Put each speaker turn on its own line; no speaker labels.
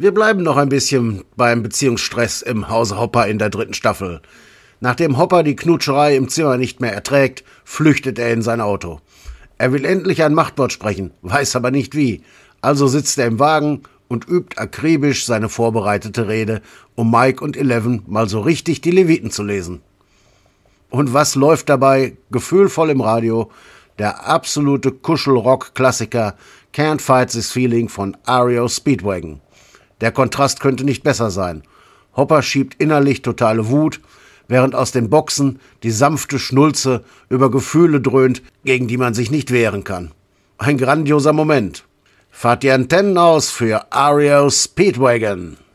Wir bleiben noch ein bisschen beim Beziehungsstress im Hause Hopper in der 3. Staffel. Nachdem Hopper die Knutscherei im Zimmer nicht mehr erträgt, flüchtet er in sein Auto. Er will endlich ein Machtwort sprechen, weiß aber nicht wie. Also sitzt er im Wagen und übt akribisch seine vorbereitete Rede, um Mike und Eleven mal so richtig die Leviten zu lesen. Und was läuft dabei gefühlvoll im Radio? Der absolute Kuschelrock-Klassiker Can't Fight This Feeling von REO Speedwagon. Der Kontrast könnte nicht besser sein. Hopper schiebt innerlich totale Wut, während aus den Boxen die sanfte Schnulze über Gefühle dröhnt, gegen die man sich nicht wehren kann. Ein grandioser Moment. Fahrt die Antennen aus für REO Speedwagon.